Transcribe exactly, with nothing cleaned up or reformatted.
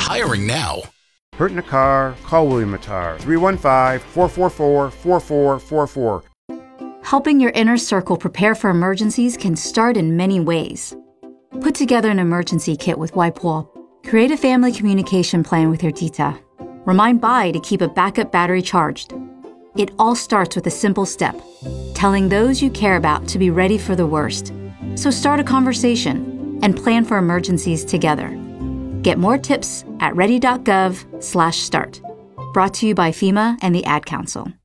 hiring now. Hurt in a car? Call William Mattar, three one five, four four four, four four four four. Helping your inner circle prepare for emergencies can start in many ways. Put together an emergency kit with Wipewool. Create a family communication plan with your tita. Remind Bai to keep a backup battery charged. It all starts with a simple step, telling those you care about to be ready for the worst. So start a conversation and plan for emergencies together. Get more tips at ready dot gov slash start. Brought to you by FEMA and the Ad Council.